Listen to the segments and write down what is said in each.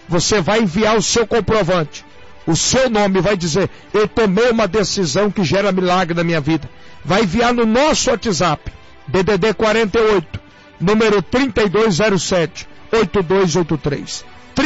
você vai enviar o seu comprovante. O seu nome vai dizer, eu tomei uma decisão que gera milagre na minha vida. Vai enviar no nosso WhatsApp, DDD 48, número 3207-8283.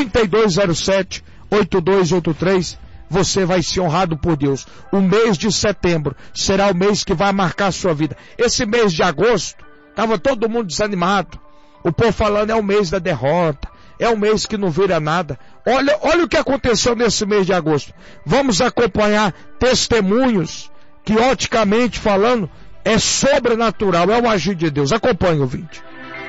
3207-8283. Você vai ser honrado por Deus. O mês de setembro será o mês que vai marcar a sua vida. Esse mês de agosto, estava todo mundo desanimado. O povo falando, é o mês da derrota. É um mês que não vira nada. Olha o que aconteceu nesse mês de agosto. Vamos acompanhar testemunhos que, oticamente falando, é sobrenatural, é o agir de Deus. Acompanhe, ouvinte.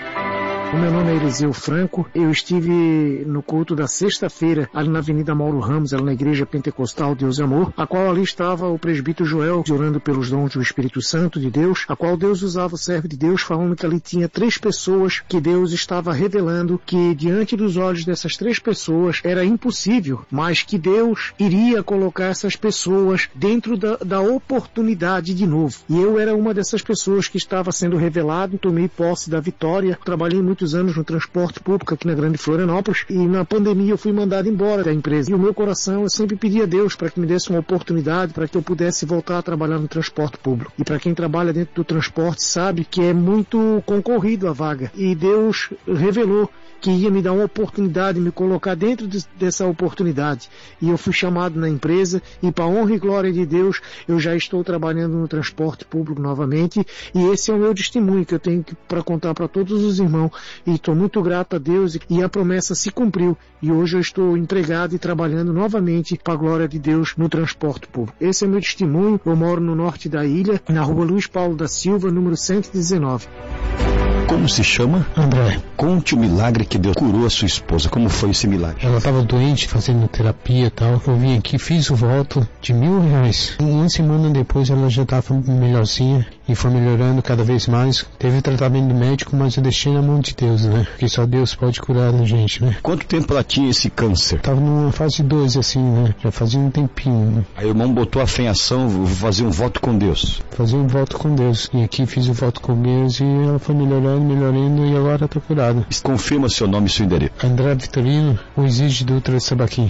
O meu nome é Eliseu Franco, eu estive no culto da sexta-feira, ali na Avenida Mauro Ramos, ali na Igreja Pentecostal Deus e Amor, a qual ali estava o presbítero Joel, orando pelos dons do Espírito Santo de Deus, a qual Deus usava o servo de Deus, falando que ali tinha 3 pessoas que Deus estava revelando que diante dos olhos dessas 3 pessoas era impossível, mas que Deus iria colocar essas pessoas dentro da oportunidade de novo. E eu era uma dessas pessoas que estava sendo revelado, tomei posse da vitória, trabalhei muitos anos no transporte público aqui na Grande Florianópolis e na pandemia eu fui mandado embora da empresa. E o meu coração, eu sempre pedi a Deus para que me desse uma oportunidade para que eu pudesse voltar a trabalhar no transporte público. E para quem trabalha dentro do transporte sabe que é muito concorrido a vaga. E Deus revelou que ia me dar uma oportunidade, me colocar dentro dessa oportunidade. E eu fui chamado na empresa e para a honra e glória de Deus, eu já estou trabalhando no transporte público novamente e esse é o meu testemunho que eu tenho para contar para todos os irmãos e estou muito grato a Deus e a promessa se cumpriu e hoje eu estou empregado e trabalhando novamente para a glória de Deus no transporte público. Esse é o meu testemunho, eu moro no norte da ilha, na rua Luiz Paulo da Silva, número 119. Como se chama? André. Conte o milagre que Deus curou a sua esposa. Como foi esse milagre? Ela estava doente, fazendo terapia e tal. Eu vim aqui, fiz o voto de R$1.000. E uma semana depois ela já estava melhorzinha e foi melhorando cada vez mais. Teve tratamento médico, mas eu deixei na mão de Deus, né? Porque só Deus pode curar a gente, né? Quanto tempo ela tinha esse câncer? Tava numa fase 2, assim, né? Já fazia um tempinho, né? Aí o irmão botou a fé em ação, vou fazer um voto com Deus. Fazer um voto com Deus. E aqui fiz o voto com Deus e ela foi melhorando e agora está curada. Confirma seu nome e seu endereço. André Vitorino, o Exige Dutra de Sabaquim.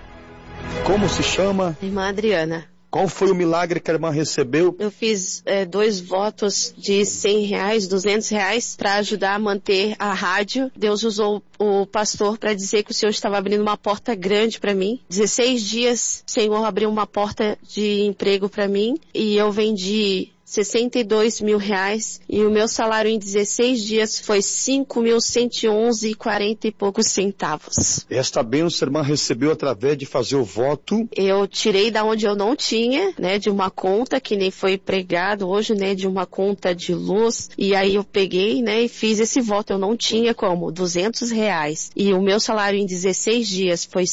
Como se chama? Irmã Adriana. Qual foi o milagre que a irmã recebeu? Eu fiz 2 votos de R$100, R$200 para ajudar a manter a rádio. Deus usou o pastor para dizer que o Senhor estava abrindo uma porta grande para mim. 16 dias o Senhor abriu uma porta de emprego para mim e eu vendi R$62 mil e o meu salário em 16 dias foi 5.111,40 e poucos centavos. Esta bênção a irmã recebeu através de fazer o voto. Eu tirei da onde eu não tinha, né, de uma conta que nem foi pregado hoje, né, de uma conta de luz, e aí eu peguei, né, e fiz esse voto. Eu não tinha como, R$200 e o meu salário em 16 dias foi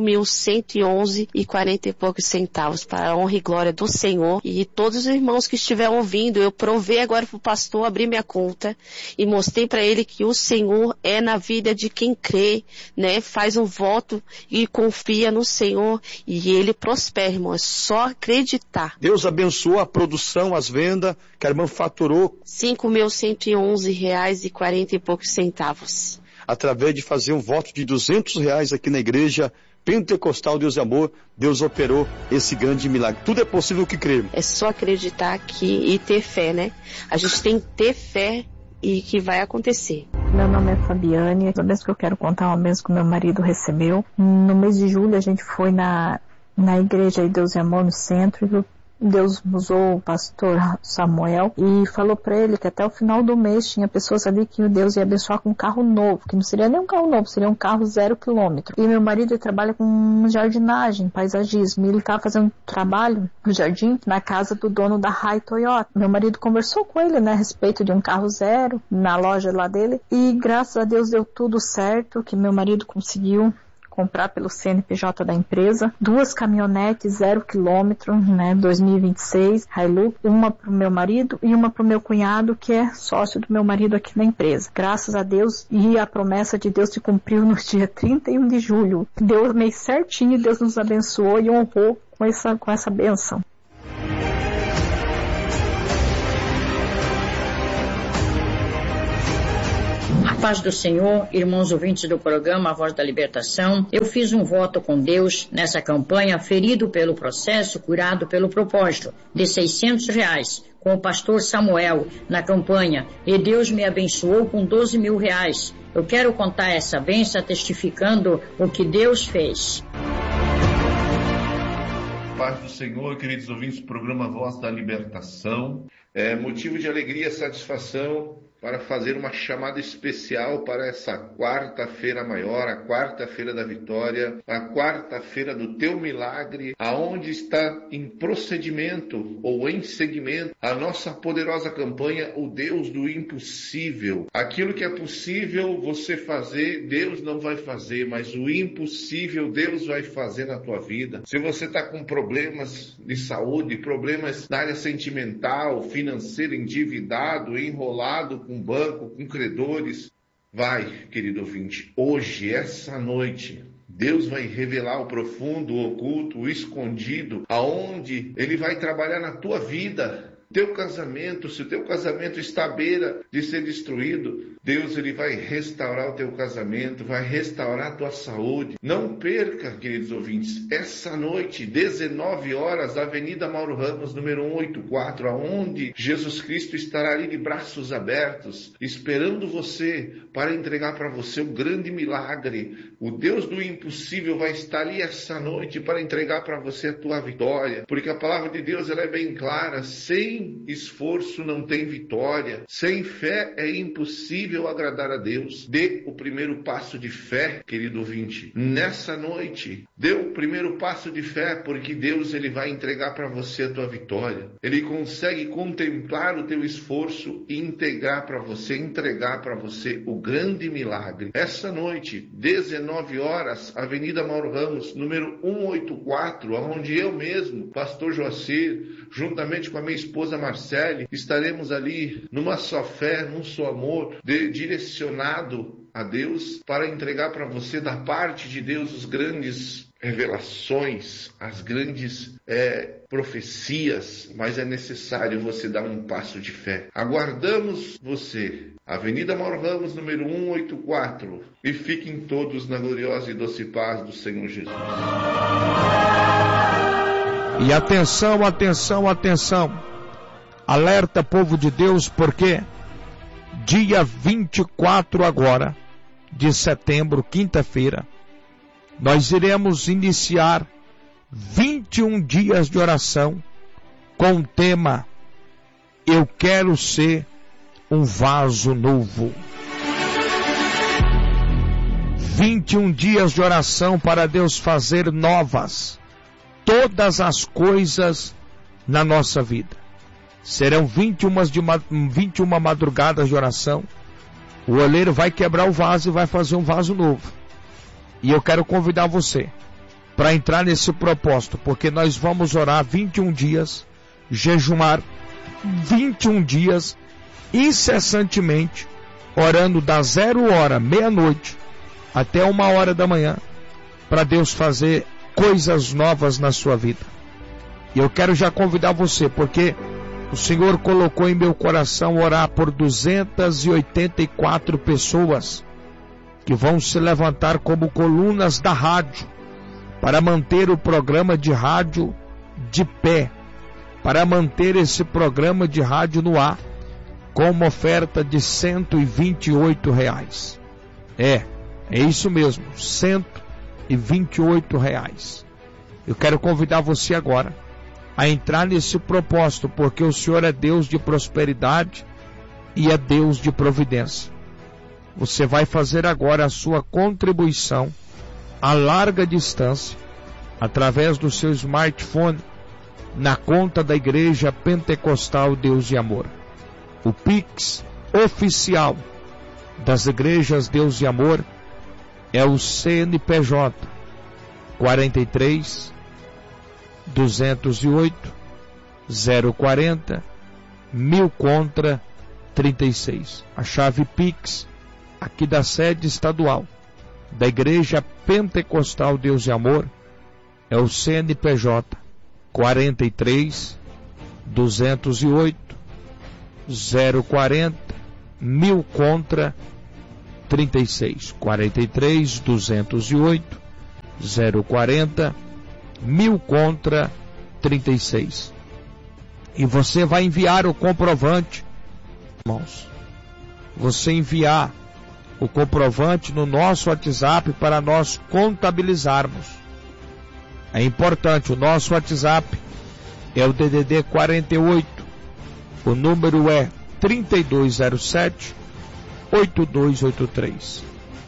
5.111,40 e poucos centavos, para a honra e glória do Senhor. E todos os irmãos que estiveram ouvindo, eu provei agora para o pastor abrir minha conta e mostrei para ele que o Senhor é na vida de quem crê, né? Faz um voto e confia no Senhor e ele prospera, irmão. É só acreditar. Deus abençoou a produção, as vendas, que a irmã faturou R$5.111,40 e poucos centavos. Através de fazer um voto de R$200 aqui na igreja Pentecostal Deus e Amor, Deus operou esse grande milagre. Tudo é possível que crê. É só acreditar aqui e ter fé, né? A gente tem que ter fé e que vai acontecer. Meu nome é Fabiane, a bênção que eu quero contar é uma bênção que meu marido recebeu. No mês de julho a gente foi na igreja Deus e Amor no centro e Deus usou o pastor Samuel e falou para ele que até o final do mês tinha pessoas ali que Deus ia abençoar com um carro novo, que não seria nem um carro novo, seria um carro 0 quilômetro. E meu marido trabalha com jardinagem, paisagismo, e ele estava fazendo trabalho no jardim na casa do dono da Rai Toyota. Meu marido conversou com ele, né, a respeito de um carro 0 na loja lá dele e graças a Deus deu tudo certo, que meu marido conseguiu comprar pelo CNPJ da empresa, 2 caminhonetes 0 quilômetro, né, 2026, Hilux, uma pro meu marido e uma pro meu cunhado, que é sócio do meu marido aqui na empresa. Graças a Deus, e a promessa de Deus se cumpriu no dia 31 de julho. Deu mês certinho, Deus nos abençoou e honrou com essa bênção. paz do Senhor, irmãos ouvintes do programa A Voz da Libertação, eu fiz um voto com Deus nessa campanha, ferido pelo processo, curado pelo propósito, de R$600, com o pastor Samuel na campanha, e Deus me abençoou com R$12 mil. Eu quero contar essa bênção testificando o que Deus fez. Paz do Senhor, queridos ouvintes do programa Voz da Libertação. É motivo de alegria e satisfação para fazer uma chamada especial para essa quarta-feira maior, a quarta-feira da vitória, a quarta-feira do teu milagre, aonde está em procedimento ou em segmento a nossa poderosa campanha, o Deus do impossível. Aquilo que é possível você fazer, Deus não vai fazer, mas o impossível Deus vai fazer na tua vida. Se você está com problemas de saúde, problemas na área sentimental, financeira, endividado, enrolado, com banco, com credores, vai, querido ouvinte, hoje, essa noite, Deus vai revelar o profundo, o oculto, o escondido, aonde Ele vai trabalhar na tua vida, teu casamento. Se o teu casamento está à beira de ser destruído, Deus ele vai restaurar o teu casamento, vai restaurar a tua saúde. Não perca, queridos ouvintes, essa noite, 19 horas, Avenida Mauro Ramos, número 184, aonde Jesus Cristo estará ali de braços abertos, esperando você para entregar para você o grande milagre. O Deus do impossível vai estar ali essa noite para entregar para você a tua vitória, porque a palavra de Deus ela é bem clara: sem esforço não tem vitória, sem fé é impossível agradar a Deus. Dê o primeiro passo de fé, querido ouvinte, nessa noite. Dê o primeiro passo de fé, porque Deus ele vai entregar para você a tua vitória. Ele consegue contemplar o teu esforço e entregar para você o grande milagre. Essa noite, 19 horas, Avenida Mauro Ramos, número 184, onde eu mesmo, pastor Joacir, juntamente com a minha esposa Marcele, estaremos ali numa só fé, num só amor, direcionado a Deus, para entregar para você da parte de Deus as grandes revelações, as grandes profecias, mas é necessário você dar um passo de fé. Aguardamos você. Avenida Mauro Ramos, número 184. E fiquem todos na gloriosa e doce paz do Senhor Jesus. E atenção, atenção, atenção. Alerta, povo de Deus, porque dia 24 agora de setembro, quinta-feira, nós iremos iniciar 21 dias de oração com o tema Eu Quero Ser um Vaso Novo. 21 dias de oração para Deus fazer novas todas as coisas na nossa vida. Serão 21 madrugadas de oração. O oleiro vai quebrar o vaso e vai fazer um vaso novo. E eu quero convidar você para entrar nesse propósito, porque nós vamos orar 21 dias, jejumar 21 dias, incessantemente, orando da 0 hora, meia-noite, até 1 hora da manhã, para Deus fazer coisas novas na sua vida. E eu quero já convidar você, porque o Senhor colocou em meu coração orar por 284 pessoas que vão se levantar como colunas da rádio para manter o programa de rádio de pé, para manter esse programa de rádio no ar com uma oferta de R$128. É isso mesmo, R$128. Eu quero convidar você agora a entrar nesse propósito, porque o Senhor é Deus de prosperidade e é Deus de providência. Você vai fazer agora a sua contribuição a larga distância, através do seu smartphone, na conta da Igreja Pentecostal Deus e Amor. O Pix oficial das Igrejas Deus e Amor é o CNPJ 43 208 040 1000 contra 36. A chave Pix aqui da sede estadual da Igreja Pentecostal Deus e Amor é o CNPJ 43 208 040 1000 contra 36 43 208 040 1000 contra 36. E você vai enviar o comprovante, irmãos. Você enviar o comprovante no nosso WhatsApp para nós contabilizarmos. É importante, o nosso WhatsApp é o DDD 48. O número é 3207 8283.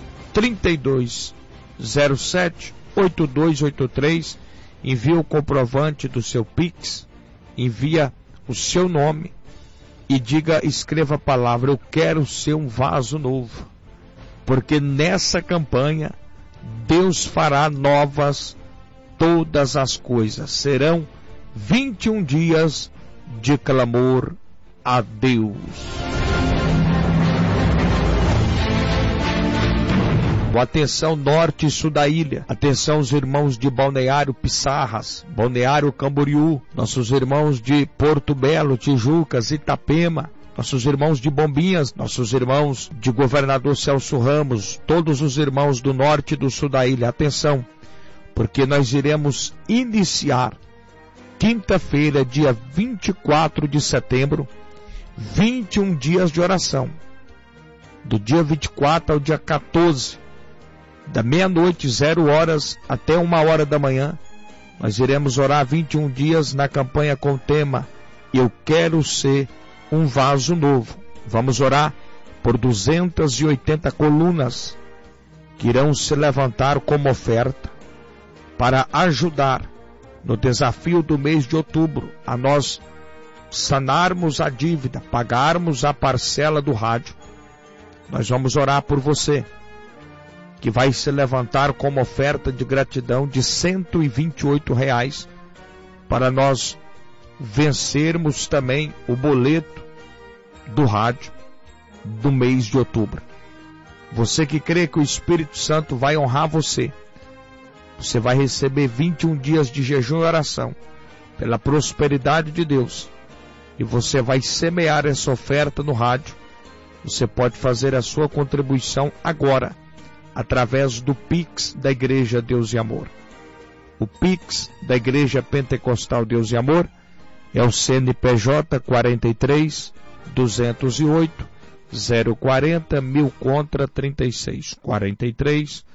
3207 8283. Envia o comprovante do seu Pix, envia o seu nome e escreva a palavra: eu quero ser um vaso novo. Porque nessa campanha Deus fará novas todas as coisas. Serão 21 dias de clamor a Deus. Atenção norte e sul da ilha. Atenção os irmãos de Balneário Pissarras, Balneário Camboriú, nossos irmãos de Porto Belo, Tijucas, Itapema, nossos irmãos de Bombinhas, nossos irmãos de Governador Celso Ramos, todos os irmãos do norte e do sul da ilha. Atenção, porque nós iremos iniciar quinta-feira, dia 24 de setembro, 21 dias de oração. Do dia 24 ao dia 14, da meia-noite, 0 horas, até 1 hora da manhã, nós iremos orar 21 dias na campanha com o tema Eu Quero Ser um Vaso Novo. Vamos orar por 280 colunas que irão se levantar como oferta para ajudar no desafio do mês de outubro a nós sanarmos a dívida, pagarmos a parcela do rádio. Nós vamos orar por você, que vai se levantar como oferta de gratidão de R$128, para nós vencermos também o boleto do rádio do mês de outubro. Você que crê que o Espírito Santo vai honrar você, você vai receber 21 dias de jejum e oração pela prosperidade de Deus, e você vai semear essa oferta no rádio. Você pode fazer a sua contribuição agora, através do Pix da Igreja Deus e Amor. O Pix da Igreja Pentecostal Deus e Amor é o CNPJ 43 208 040 1000 contra 36. 43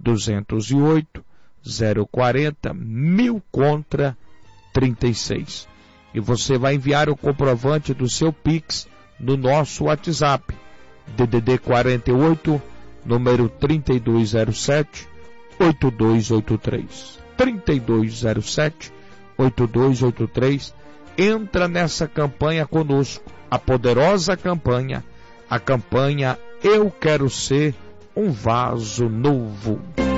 208 040 1000 contra 36. E você vai enviar o comprovante do seu Pix no nosso WhatsApp, DDD 48, número 3207 8283. 3207 8283. Entra nessa campanha conosco, a poderosa campanha, a campanha Eu Quero Ser um Vaso Novo.